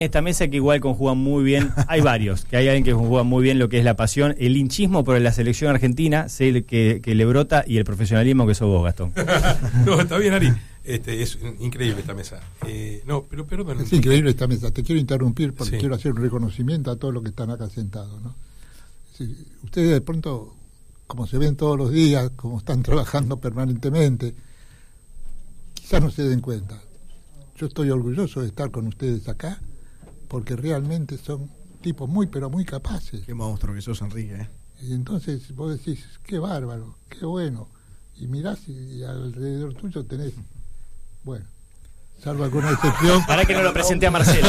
esta mesa que igual conjugan muy bien, hay varios, que hay alguien que conjuga muy bien lo que es la pasión, el hinchismo por la selección argentina, sé que le brota, y el profesionalismo que sos vos, Gastón. No, está bien, Ari. Es increíble esta mesa. No, pero perdón. Es increíble esta mesa. Te quiero interrumpir porque Sí. quiero hacer un reconocimiento a todos los que están acá sentados, ¿no? Sí, ustedes de pronto, como se ven todos los días, como están trabajando permanentemente, quizás no se den cuenta. Yo estoy orgulloso de estar con ustedes acá, porque realmente son tipos muy, pero muy capaces. Qué monstruo que sos, Enrique. Y entonces vos decís, qué bárbaro, qué bueno. Y mirás y alrededor tuyo tenés, bueno, salvo alguna excepción. Para que no lo presente a Marcelo,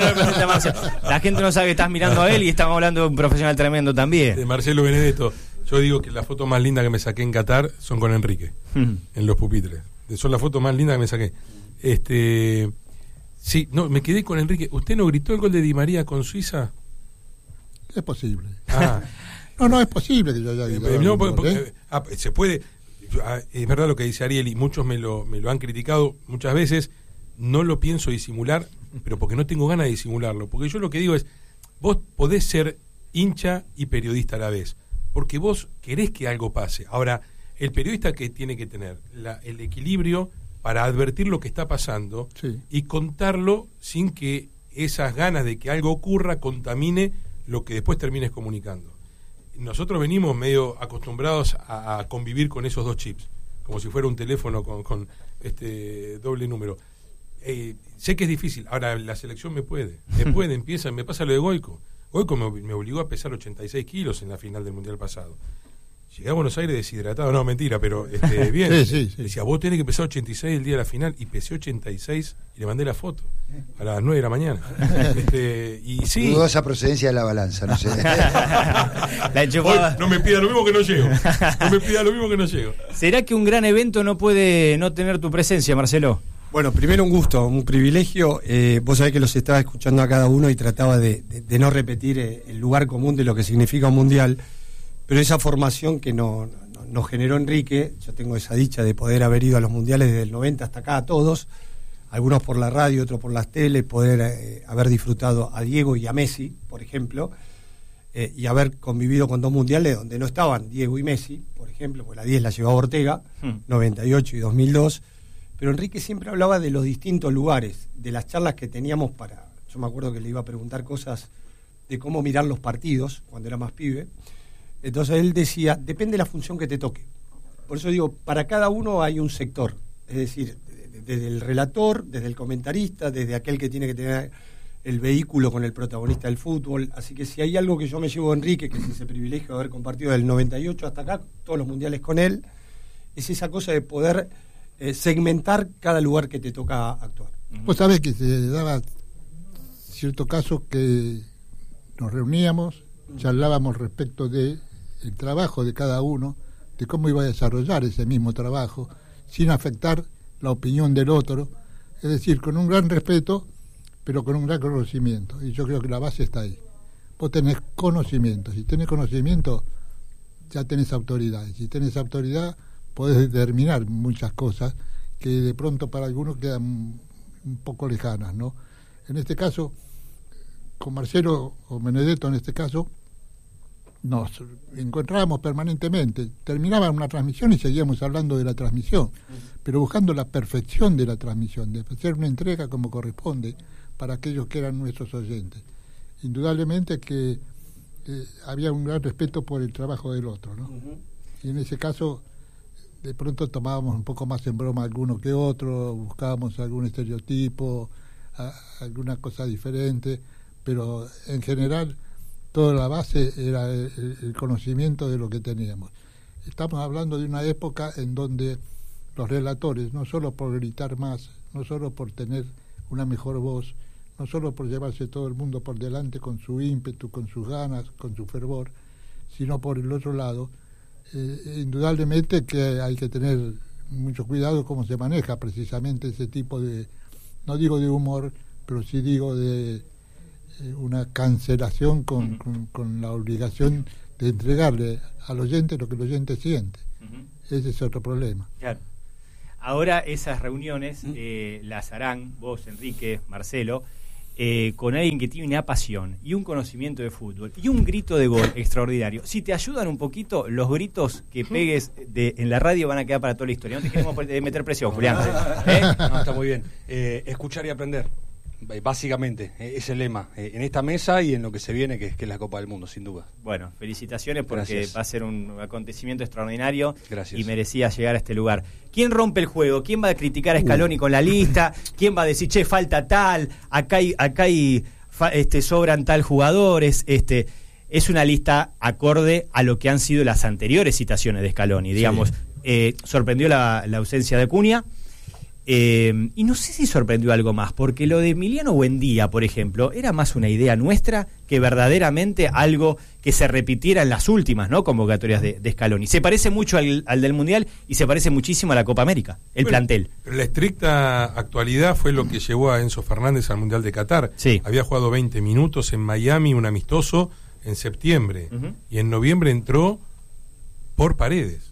La gente no sabe que estás mirando a él y estamos hablando de un profesional tremendo también. De Marcelo Benedetto. Yo digo que la foto más linda que me saqué en Qatar son con Enrique, en los pupitres. Son las fotos más lindas que me saqué. Sí, no, me quedé con Enrique. ¿Usted no gritó el gol de Di María con Suiza? Es posible. Ah. No es posible que yo haya gritado. Se puede. Es verdad lo que dice Ariel, y muchos me lo han criticado muchas veces. No lo pienso disimular, pero porque no tengo ganas de disimularlo. Porque yo lo que digo es, vos podés ser hincha y periodista a la vez, porque vos querés que algo pase. Ahora, el periodista que tiene que tener el equilibrio para advertir lo que está pasando, sí, y contarlo sin que esas ganas de que algo ocurra contamine lo que después termines comunicando. Nosotros venimos medio acostumbrados a convivir con esos dos chips, como si fuera un teléfono con doble número. Sé que es difícil. Ahora la selección me pasa lo de Goico. Goico me obligó a pesar 86 kilos en la final del Mundial pasado. Llegué a Buenos Aires deshidratado, no, mentira, pero bien. Sí. Decía, vos tenés que pesar 86 el día de la final, y pesé 86 y le mandé la foto a las 9 de la mañana. Y sí. Dudosa procedencia de la balanza, no sé. Hoy no me pida lo mismo que no llego. ¿Será que un gran evento no puede no tener tu presencia, Marcelo? Bueno, primero un gusto, un privilegio. Vos sabés que los estaba escuchando a cada uno y trataba de no repetir el lugar común de lo que significa un mundial. Pero esa formación que nos generó Enrique, yo tengo esa dicha de poder haber ido a los mundiales desde el 90 hasta acá a todos, algunos por la radio, otros por las teles, poder haber disfrutado a Diego y a Messi, por ejemplo, y haber convivido con dos mundiales donde no estaban Diego y Messi, por ejemplo, porque la 10 la llevaba Ortega, 98 y 2002, pero Enrique siempre hablaba de los distintos lugares, de las charlas que teníamos yo me acuerdo que le iba a preguntar cosas de cómo mirar los partidos cuando era más pibe. Entonces él decía, depende de la función que te toque. Por eso digo, para cada uno hay un sector. Es decir, desde el relator, desde el comentarista, desde aquel que tiene que tener el vehículo con el protagonista del fútbol. Así que si hay algo que yo me llevo a Enrique, que es ese privilegio de haber compartido del 98 hasta acá, todos los mundiales con él, es esa cosa de poder segmentar cada lugar que te toca actuar. Vos sabés que se daba cierto caso que nos reuníamos, charlábamos respecto de el trabajo de cada uno, de cómo iba a desarrollar ese mismo trabajo, sin afectar la opinión del otro, es decir, con un gran respeto, pero con un gran conocimiento. Y yo creo que la base está ahí. Vos tenés conocimiento, si tenés conocimiento, ya tenés autoridad. Y si tenés autoridad, podés determinar muchas cosas que de pronto para algunos quedan un poco lejanas, ¿no? En este caso, con Marcelo o Benedetto en este caso, nos encontrábamos permanentemente. Terminaba una transmisión y seguíamos hablando de la transmisión, pero buscando la perfección de la transmisión, de hacer una entrega como corresponde para aquellos que eran nuestros oyentes. Indudablemente que había un gran respeto por el trabajo del otro, ¿no? Y en ese caso, de pronto tomábamos un poco más en broma alguno que otro, buscábamos algún estereotipo, alguna cosa diferente, pero en general toda la base era el conocimiento de lo que teníamos. Estamos hablando de una época en donde los relatores, no solo por gritar más, no solo por tener una mejor voz, no solo por llevarse todo el mundo por delante con su ímpetu, con sus ganas, con su fervor, sino por el otro lado, indudablemente que hay que tener mucho cuidado cómo se maneja precisamente ese tipo de, no digo de humor, pero sí digo de una cancelación con la obligación de entregarle al oyente lo que el oyente siente. Ese es otro problema. Claro. Ahora esas reuniones las harán vos, Enrique, Marcelo, con alguien que tiene una pasión y un conocimiento de fútbol y un grito de gol extraordinario, si te ayudan un poquito, los gritos que pegues en la radio van a quedar para toda la historia. No te queremos meter presión, Julián. No, está muy bien. Escuchar y aprender. Básicamente, es el lema en esta mesa y en lo que se viene, que es la Copa del Mundo, sin duda. Bueno, felicitaciones porque Gracias. va a ser un acontecimiento extraordinario. Gracias. Y merecía llegar a este lugar. ¿Quién rompe el juego? ¿Quién va a criticar a Scaloni con la lista? ¿Quién va a decir, che, falta tal? Acá sobran tal jugadores. Es una lista acorde a lo que han sido las anteriores citaciones de Scaloni. Digamos, sorprendió la ausencia de Acuña. Y no sé si sorprendió algo más, porque lo de Emiliano Buendía, por ejemplo, era más una idea nuestra que verdaderamente algo que se repitiera en las últimas, ¿no?, convocatorias de Scaloni. Se parece mucho al del Mundial y se parece muchísimo a la Copa América, plantel. Pero la estricta actualidad fue lo que llevó a Enzo Fernández al Mundial de Qatar. Sí. Había jugado 20 minutos en Miami, un amistoso, en septiembre. Y en noviembre entró por Paredes.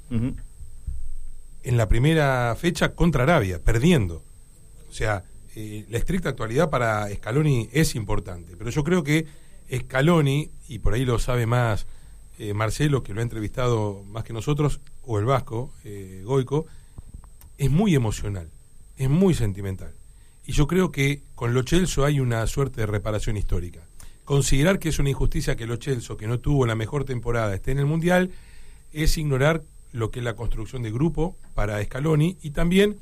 En la primera fecha contra Arabia, perdiendo. O sea, la estricta actualidad para Scaloni es importante, pero yo creo que Scaloni, y por ahí lo sabe más Marcelo, que lo ha entrevistado más que nosotros, o el Vasco, Goico, es muy emocional, es muy sentimental. Y yo creo que con Lo Celso hay una suerte de reparación histórica. Considerar que es una injusticia que Lo Celso, que no tuvo la mejor temporada, esté en el Mundial, es ignorar lo que es la construcción de grupo para Scaloni, y también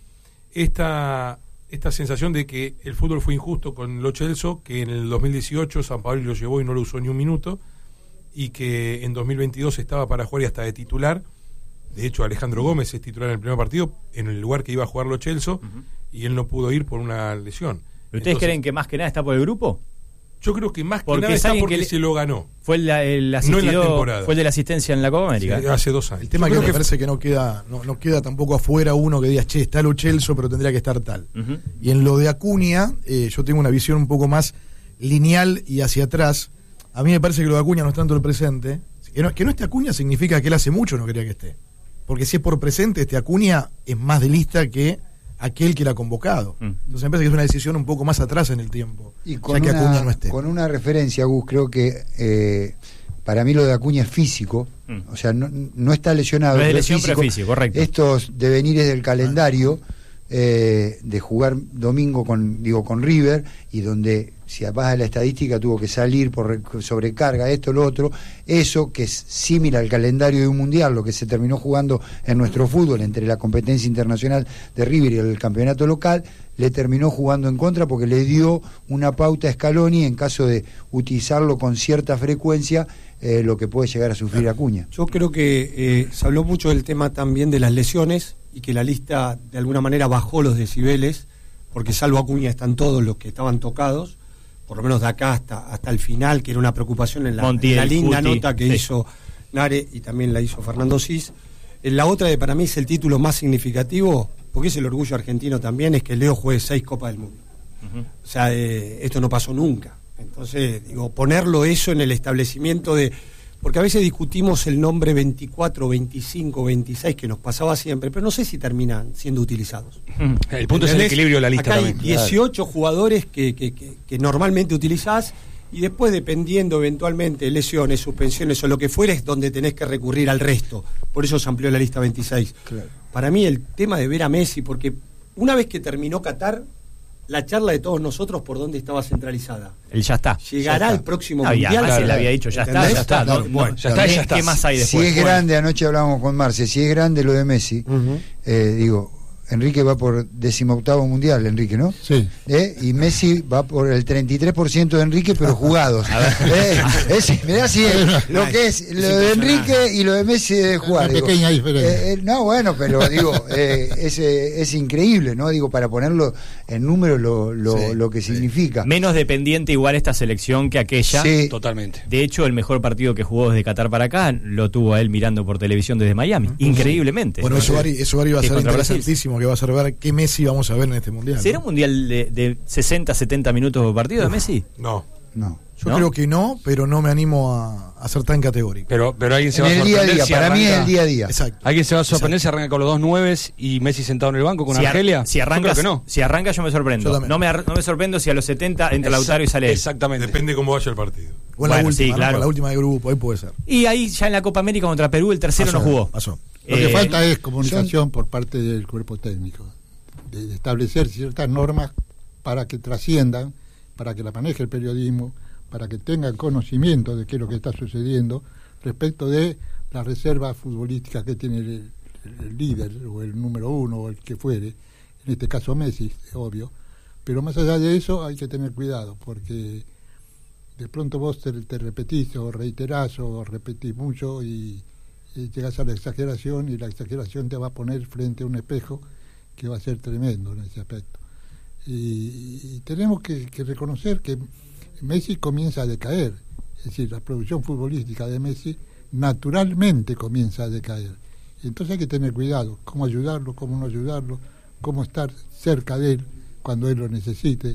esta sensación de que el fútbol fue injusto con Lo Celso, que en el 2018 San Paoli lo llevó y no lo usó ni un minuto, y que en 2022 estaba para jugar y hasta de titular. De hecho, Alejandro Gómez es titular en el primer partido, en el lugar que iba a jugar Lo Celso, y él no pudo ir por una lesión. ¿Pero ustedes creen que más que nada está por el grupo? Yo creo que más que Porque nada es está alguien porque que se lo ganó. Fue el No en la temporada. fue el de la asistencia en la Copa América. Sí, hace 2 años. El tema que me parece que no queda tampoco afuera uno que diga, che, está Lo Celso, pero tendría que estar tal. Y en lo de Acuña, yo tengo una visión un poco más lineal y hacia atrás. A mí me parece que lo de Acuña no es tanto el presente. Que no esté Acuña significa que él hace mucho no quería que esté. Porque si es por presente, Acuña es más de lista que aquel que la ha convocado. Entonces me parece que es una decisión un poco más atrás en el tiempo, Y ya con que Acuña no esté. con una referencia, Gus, creo que para mí lo de Acuña es físico. O sea, no está lesionado. No es de pero lesión, pero es físico, correcto. Estos devenires del calendario, de jugar domingo con River, y donde, si vas a la estadística, tuvo que salir por sobrecarga, esto, lo otro, eso que es similar al calendario de un mundial, lo que se terminó jugando en nuestro fútbol entre la competencia internacional de River y el campeonato local, le terminó jugando en contra porque le dio una pauta a Scaloni en caso de utilizarlo con cierta frecuencia, lo que puede llegar a sufrir Acuña. Yo creo que se habló mucho del tema también de las lesiones y que la lista de alguna manera bajó los decibeles, porque salvo Acuña están todos los que estaban tocados, por lo menos de acá hasta el final, que era una preocupación en la linda Cuti, nota que hizo Nare y también la hizo Fernando Cis. La otra que para mí es el título más significativo, porque es el orgullo argentino también, es que Leo juegue 6 Copas del Mundo. O sea, esto no pasó nunca. Entonces, ponerlo eso en el establecimiento de... Porque a veces discutimos el nombre 24, 25, 26, que nos pasaba siempre, pero no sé si terminan siendo utilizados. El punto es el equilibrio de la lista Acá hay también. 18 jugadores que normalmente utilizás, y después, dependiendo eventualmente lesiones, suspensiones o lo que fuera, es donde tenés que recurrir al resto. Por eso se amplió la lista 26. Claro. Para mí el tema de ver a Messi, porque una vez que terminó Qatar, la charla de todos nosotros por dónde estaba centralizada. El ya está. Llegará el próximo Mundial. Mundial. Se le había dicho, ya está, ¿Entendés? ya está. Claro, Bueno, ya está, ya está. ¿Qué más hay Si después? es grande, anoche hablábamos con Marce, si es grande lo de Messi, Enrique va por 18º mundial, Enrique, ¿no? Sí. Y Messi va por el 33% de Enrique, pero jugados. Mirá si es lo que es lo de Enrique y lo de Messi de jugar. Una pequeña diferencia. No, bueno, pero es increíble, ¿no? Para ponerlo en números lo que significa. Menos dependiente igual esta selección que aquella. Sí. Totalmente. De hecho, el mejor partido que jugó desde Qatar para acá lo tuvo a él mirando por televisión desde Miami. Increíblemente. Bueno, eso Ari va a Que ser contra Brasil. interesantísimo, que va a ser ver qué Messi vamos a ver en este mundial. ¿Será ¿no? un mundial de 60, 70 minutos por partido de Messi? No. Yo creo que no, pero no me animo a ser tan categórico. Pero alguien se En va a el día a sorprender. día, si para mí es arranca- el día a día. Exacto. ¿Alguien se va a sorprender si arranca con los 2 9 y Messi sentado en el banco con Argelia? Si arranca, Yo creo que no. si arranca yo me sorprendo. Yo también. No me sorprendo si a los 70 entra Lautaro y sale él. Exactamente. Depende cómo vaya el partido. O en la Bueno, última, sí, ¿no? claro. Con la última de grupo, ahí puede ser. Y ahí ya en la Copa América contra Perú el tercero no jugó. Pasó. Lo que Eh, falta es comunicación por parte del cuerpo técnico, de establecer ciertas normas para que trasciendan, para que la maneje el periodismo, para que tengan conocimiento de qué es lo que está sucediendo respecto de las reservas futbolísticas que tiene el líder o el número 1 o el que fuere, en este caso Messi, obvio, pero más allá de eso hay que tener cuidado porque de pronto vos te repetís o reiterás o repetís mucho y llegas a la exageración y la exageración te va a poner frente a un espejo que va a ser tremendo en ese aspecto. Y tenemos que reconocer que Messi comienza a decaer, es decir, la producción futbolística de Messi naturalmente comienza a decaer. Entonces hay que tener cuidado, cómo ayudarlo, cómo no ayudarlo, cómo estar cerca de él cuando él lo necesite.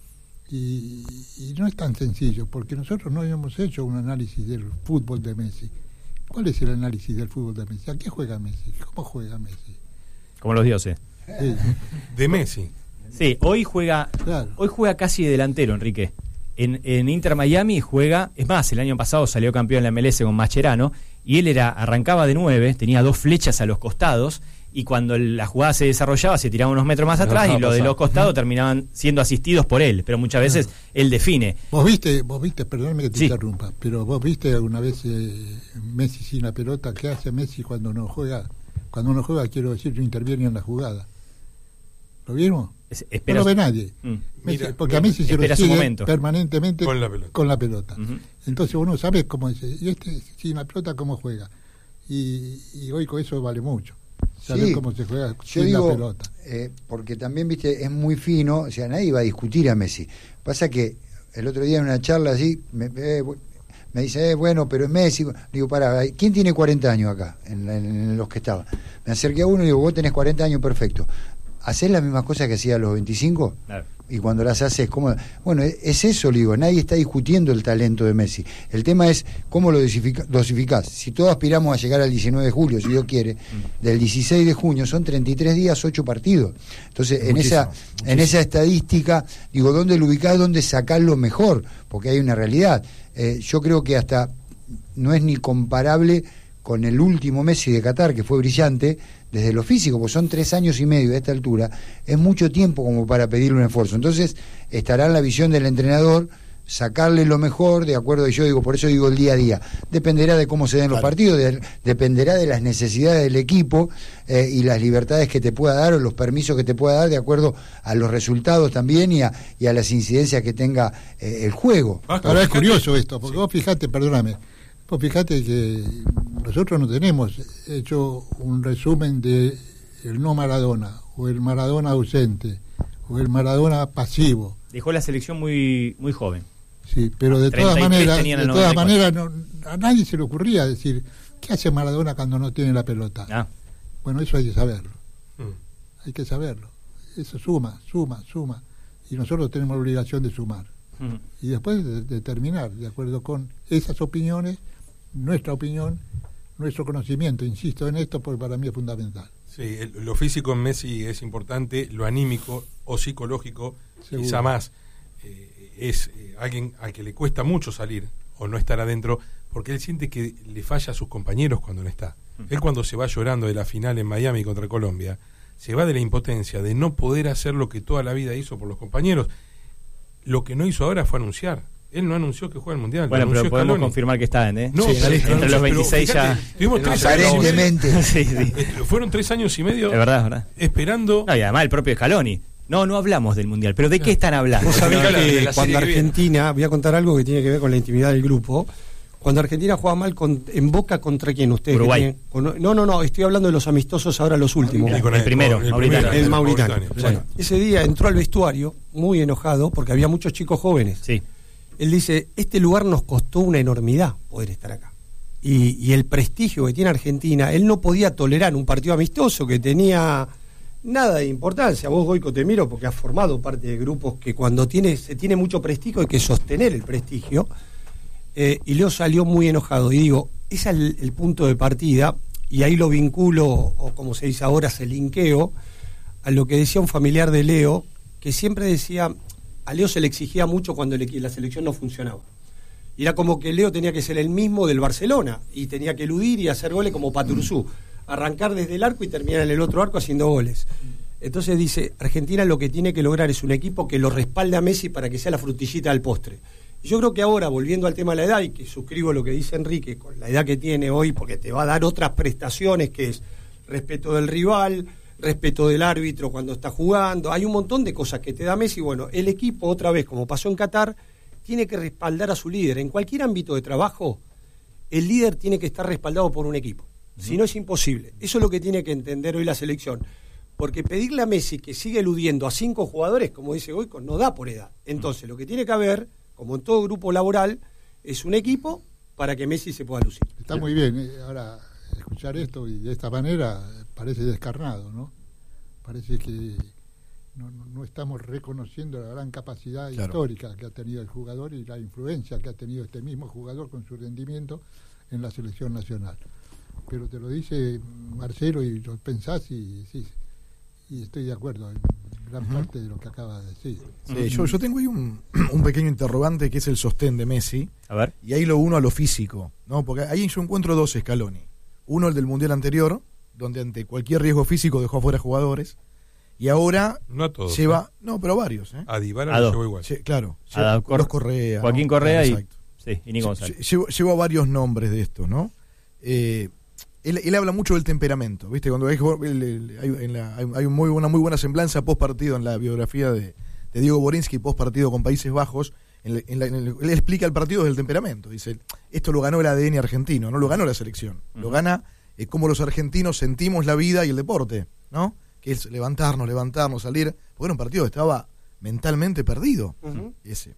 Y no es tan sencillo, porque nosotros no hemos hecho un análisis del fútbol de Messi. ¿Cuál es el análisis del fútbol de Messi? ¿A qué juega Messi? ¿Cómo juega Messi? Como los dioses. Sí, De Messi. Sí, hoy juega casi de delantero, Enrique. En Inter Miami juega, es más, el año pasado salió campeón en la MLS con Mascherano, y él arrancaba de 9, tenía 2 flechas a los costados, y cuando la jugada se desarrollaba se tiraba unos metros más atrás y los de los costados terminaban siendo asistidos por él, pero muchas veces él define. Vos viste, perdóname que te Sí. interrumpa, pero vos viste alguna vez Messi sin la pelota. ¿Qué hace Messi cuando no juega? Cuando no juega, quiero decir, no interviene en la jugada. ¿Lo vieron? Espera, No lo ve nadie. Mm. Messi, Mira, porque a Messi se lo espera su sigue momento. permanentemente Con la pelota. Ujú. Entonces uno sabe cómo dice, y este sin la pelota cómo juega. Y hoy con eso vale mucho. Saber Sí, cómo se juega yo sin digo, la pelota. porque también, viste, es muy fino, o sea, nadie va a discutir a Messi. Pasa que el otro día en una charla así, me dice, bueno, pero es Messi. Digo, pará, ¿quién tiene 40 años acá, en los que estaban? Me acerqué a uno y digo, vos tenés 40 años, perfecto. ¿Hacés las mismas cosas que hacía a los 25? Claro. Y cuando las haces, ¿cómo? Bueno, es eso, le digo, nadie está discutiendo el talento de Messi. El tema es cómo lo dosificás. Si todos aspiramos a llegar al 19 de julio, si Dios quiere, del 16 de junio, son 33 días, 8 partidos. Entonces, en esa estadística, digo, ¿dónde lo ubicás? ¿Dónde sacás lo mejor? Porque hay una realidad. Yo creo que hasta no es ni comparable con el último Messi de Qatar, que fue brillante, desde lo físico, porque son 3 años y medio a esta altura, es mucho tiempo como para pedirle un esfuerzo. Entonces, estará en la visión del entrenador sacarle lo mejor, de acuerdo, y yo digo, por eso digo el día a día. Dependerá de cómo se den los partidos, dependerá de las necesidades del equipo y las libertades que te pueda dar o los permisos que te pueda dar de acuerdo a los resultados también y a las incidencias que tenga el juego. Ahora es curioso esto, porque vos fijate, perdóname, vos fijate que nosotros no tenemos hecho un resumen de el no Maradona, o el Maradona ausente, o el Maradona pasivo. Dejó la selección muy, muy joven. Sí, pero de 33 todas tenían el maneras, 94. a nadie se le ocurría decir, ¿qué hace Maradona cuando no tiene la pelota? Ah. Bueno, eso hay que saberlo. Mm. Hay que saberlo. Eso suma. Y nosotros tenemos la obligación de sumar. Ujú. Y después de determinar, de acuerdo con esas opiniones, nuestra opinión, nuestro conocimiento. Insisto en esto porque para mí es fundamental. Sí, lo físico en Messi es importante, lo anímico o psicológico, Seguro. quizá más. Es alguien al que le cuesta mucho salir o no estar adentro, porque él siente que le falla a sus compañeros cuando no está. Él cuando se va llorando de la final en Miami contra Colombia, se va de la impotencia de no poder hacer lo que toda la vida hizo por los compañeros. Lo que no hizo ahora fue anunciar. Él no anunció que juega el Mundial. Bueno, pero podemos Scaloni. confirmar que está ¿eh? No, Sí, pero- entre los pero 26 ya. fíjate, tuvimos 3 años y medio. Aparentemente. Sí, sí. Fueron 3 años y medio Es verdad. esperando. No, y además el propio Scaloni. No hablamos del Mundial. ¿Pero de qué están hablando? Vos sabés Porque no hablan de que la cuando serie que viene. Argentina, voy a contar algo que tiene que ver con la intimidad del grupo. Cuando Argentina juega mal en Boca, ¿contra quién? Ustedes que Uruguay. tienen- no, estoy hablando de los amistosos ahora, los últimos. Y con El primero, Mauritania. El Mauritania. sí. Bueno, ese día entró al vestuario muy enojado porque había muchos chicos jóvenes. Sí. Él dice, este lugar nos costó una enormidad poder estar acá. Y el prestigio que tiene Argentina, él no podía tolerar un partido amistoso que tenía nada de importancia. Vos, Goico, te miro porque has formado parte de grupos que cuando se tiene mucho prestigio hay que sostener el prestigio. Y Leo salió muy enojado. Y digo, ese es el punto de partida, y ahí lo vinculo, o como se dice ahora, se linkeo a lo que decía un familiar de Leo, que siempre decía, a Leo se le exigía mucho cuando la selección no funcionaba. Y era como que Leo tenía que ser el mismo del Barcelona, y tenía que eludir y hacer goles como Paturzú, arrancar desde el arco y terminar en el otro arco haciendo goles. Entonces dice, Argentina lo que tiene que lograr es un equipo que lo respalde a Messi para que sea la frutillita del postre. Y yo creo que ahora, volviendo al tema de la edad, y que suscribo lo que dice Enrique, con la edad que tiene hoy, porque te va a dar otras prestaciones, que es respeto del rival, respeto del árbitro cuando está jugando, hay un montón de cosas que te da Messi. Bueno, el equipo, otra vez, como pasó en Qatar, tiene que respaldar a su líder. En cualquier ámbito de trabajo, el líder tiene que estar respaldado por un equipo. Si no, es imposible. Eso es lo que tiene que entender hoy la selección. Porque pedirle a Messi que siga eludiendo a 5 jugadores, como dice Goico, no da por edad. Entonces, lo que tiene que haber, como en todo grupo laboral, es un equipo para que Messi se pueda lucir. Está muy bien. Ahora, escuchar esto y de esta manera parece descarnado, ¿no? Parece que no estamos reconociendo la gran capacidad histórica que ha tenido el jugador y la influencia que ha tenido este mismo jugador con su rendimiento en la selección nacional. Pero te lo dice Marcelo y lo pensás y sí, y estoy de acuerdo en gran parte de lo que acaba de decir. Sí, yo tengo ahí un pequeño interrogante, que es el sostén de Messi. A ver. Y ahí lo uno a lo físico, ¿no? Porque ahí yo encuentro 2 Scaloni. Uno, el del Mundial anterior, donde ante cualquier riesgo físico dejó afuera jugadores, y ahora no a todos, lleva, no, pero a varios, a Dybala lo llevó igual. Sí, claro, a Carlos Correa, Joaquín, ¿no? Correa y Nico González. Llevo varios nombres de estos, ¿no? Él habla mucho del temperamento, ¿viste? Cuando hay una muy buena semblanza post partido en la biografía de Diego Borinsky, post partido con Países Bajos. Él explica el partido del temperamento. Dice, esto lo ganó el ADN argentino, no lo ganó la selección. Lo gana como los argentinos sentimos la vida y el deporte, ¿no? Que es levantarnos, salir. Porque era un partido que estaba mentalmente perdido. Ese.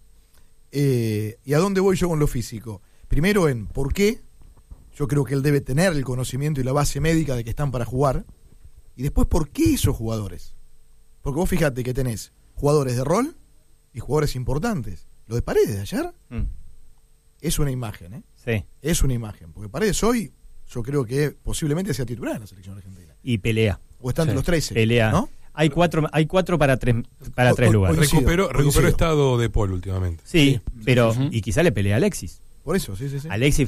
¿Y a dónde voy yo con lo físico? Primero en por qué. Yo creo que él debe tener el conocimiento y la base médica de que están para jugar. Y después, ¿por qué esos jugadores? Porque vos fíjate que tenés jugadores de rol y jugadores importantes. Lo de Paredes de ayer es una imagen, ¿eh? Sí. Es una imagen. Porque Paredes hoy, yo creo que posiblemente sea titular en la selección argentina. Y pelea. O está entre los 13. Pelea. ¿No? Hay cuatro para tres lugares. Recuperó estado de Paul últimamente. Sí, pero y quizá le pelea a Alexis. Por eso, sí.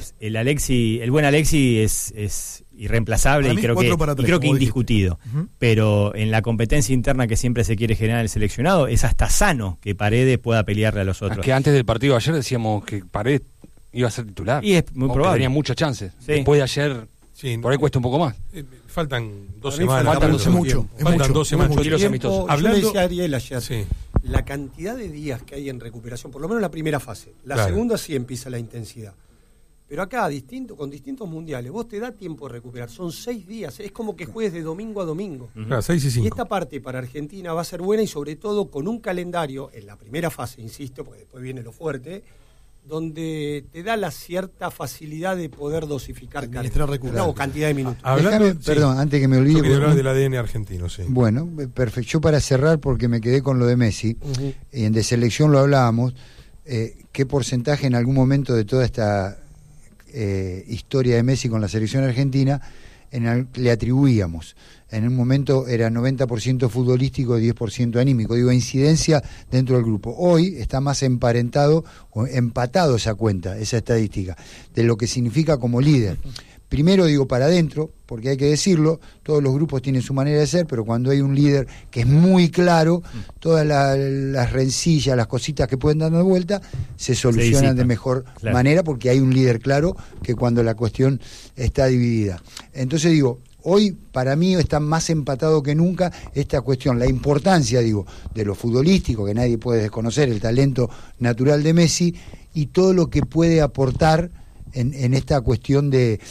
El buen Alexis es irreemplazable y creo que indiscutido. Pero en la competencia interna que siempre se quiere generar el seleccionado, es hasta sano que Paredes pueda pelearle a los otros. Es que antes del partido de ayer decíamos que Paredes iba a ser titular. Y es muy probable. Tenía muchas chances. Sí. Después de ayer, por ahí cuesta un poco más. Faltan 2 semanas. Faltan 2 semanas. Yo le decía a Ariel ayer, la cantidad de días que hay en recuperación, por lo menos en la primera fase. La segunda sí empieza la intensidad. Pero acá, con distintos mundiales, vos te da tiempo de recuperar. Son 6 días. Es como que juegues de domingo a domingo. 6 y 5. Y esta parte para Argentina va a ser buena, y sobre todo con un calendario, en la primera fase, insisto, porque después viene lo fuerte, donde te da la cierta facilidad de poder dosificar cantidad de minutos. Perdón, antes que me olvide. Yo quería hablar del ADN argentino, sí. Bueno, perfecto. Yo para cerrar, porque me quedé con lo de Messi, y en de selección lo hablábamos, ¿qué porcentaje en algún momento de toda esta historia de Messi con la selección argentina le atribuíamos? En un momento era 90% futbolístico y 10% anímico. Digo, incidencia dentro del grupo. Hoy está más emparentado o empatado esa cuenta, esa estadística, de lo que significa como líder. Primero digo para adentro, porque hay que decirlo, todos los grupos tienen su manera de ser, pero cuando hay un líder que es muy claro, todas las rencillas, las cositas que pueden dar vuelta, se solucionan de mejor manera, porque hay un líder claro que cuando la cuestión está dividida. Entonces digo, hoy para mí está más empatado que nunca esta cuestión, la importancia, digo, de lo futbolístico, que nadie puede desconocer, el talento natural de Messi, y todo lo que puede aportar en esta cuestión de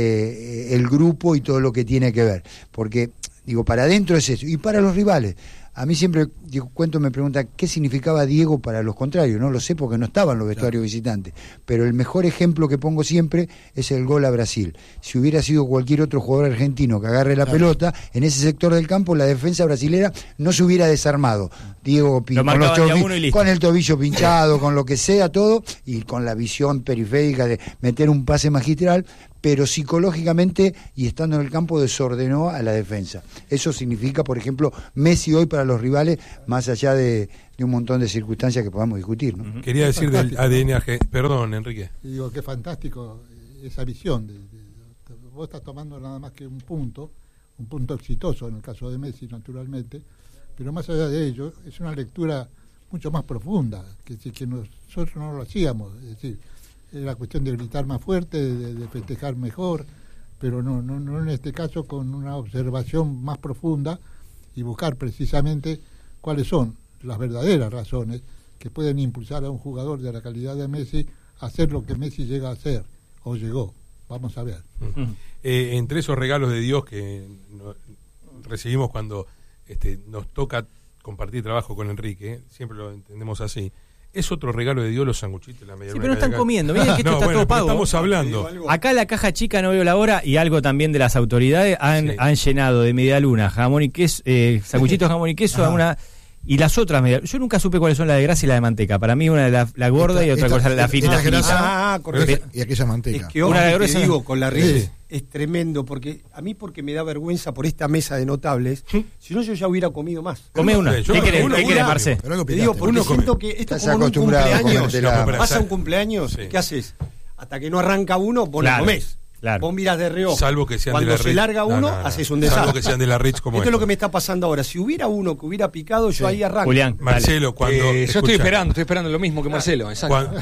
el grupo y todo lo que tiene que ver. Porque, digo, para adentro es eso. Y para los rivales, a mí siempre cuento, me pregunta qué significaba Diego para los contrarios. No lo sé porque no estaban los vestuarios visitantes, pero el mejor ejemplo que pongo siempre es el gol a Brasil. Si hubiera sido cualquier otro jugador argentino que agarre la pelota en ese sector del campo, la defensa brasilera no se hubiera desarmado. Diego con el tobillo pinchado, con lo que sea, todo, y con la visión periférica de meter un pase magistral, pero psicológicamente y estando en el campo desordenó a la defensa. Eso significa, por ejemplo, Messi hoy para los rivales, más allá de un montón de circunstancias que podamos discutir, ¿no? Quería decir del ADN perdón, Enrique. Y digo, qué fantástico esa visión. Vos estás tomando nada más que un punto exitoso en el caso de Messi, naturalmente, pero más allá de ello, es una lectura mucho más profunda, que nosotros no lo hacíamos. Es decir, era cuestión de gritar más fuerte, de festejar mejor, pero no en este caso, con una observación más profunda y buscar precisamente cuáles son las verdaderas razones que pueden impulsar a un jugador de la calidad de Messi a hacer lo que Messi llega a hacer, o llegó. Vamos a ver. Entre esos regalos de Dios que recibimos cuando nos toca compartir trabajo con Enrique, siempre lo entendemos así. Es otro regalo de Dios los sanguchitos, la media. Sí, pero no están comiendo. Miren que esto está todo pago. Estamos hablando. Acá la caja chica, no veo la hora, y algo también de las autoridades han llenado de media luna, jamón y queso, sanguchitos, jamón y queso, y las otras media. Yo nunca supe cuáles son la de grasa y la de manteca. Para mí una de la gorda y otra cosa la finita. Correcto. Y aquella manteca. Es que una de gruesa, digo, con la red es tremendo, porque me da vergüenza por esta mesa de notables. Si no, yo ya hubiera comido más. Come una. ¿Qué querés, Marce? Te digo, porque siento que esto es como un cumpleaños. Vas a un cumpleaños, ¿qué haces? Hasta que no arranca uno, vos no comés. Claro. Vos mirás de reojo. Salvo que sean cuando de la se larga uno, haces un desastre. Salvo que sean de la Ritz como esto es lo que me está pasando ahora. Si hubiera uno que hubiera picado, yo ahí arranco. Julián, Marcelo, cuando yo estoy esperando lo mismo que Marcelo. Exacto.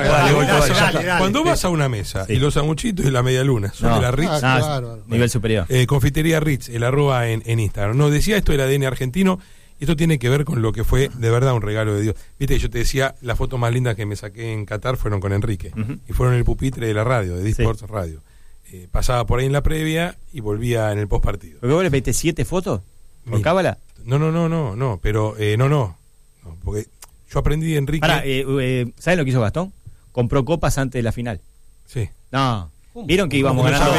Cuando vas a una mesa y los sanguchitos y la media luna son de la Ritz, nivel superior. Confitería Ritz, el @ en Instagram. No, decía esto del ADN argentino. Esto tiene que ver con lo que fue de verdad un regalo de Dios. Viste, yo te decía, las fotos más lindas que me saqué en Qatar fueron con Enrique. Y fueron en el pupitre de la radio, de D-Sports Radio. Pasaba por ahí en la previa y volvía en el post partido. ¿Pero vos le pediste 7 fotos? ¿Por cábala? No, pero no, porque yo aprendí de Enrique. ¿Saben lo que hizo Gastón? Compró copas antes de la final. Sí. No. ¿Vieron que íbamos ganando?